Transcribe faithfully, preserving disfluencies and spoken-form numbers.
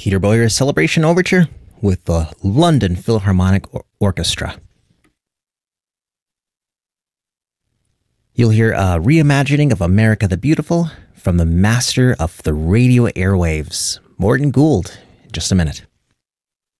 Peter Boyer's Celebration Overture with the London Philharmonic Or- Orchestra. You'll hear a reimagining of America the Beautiful from the master of the radio airwaves, Morton Gould, in just a minute.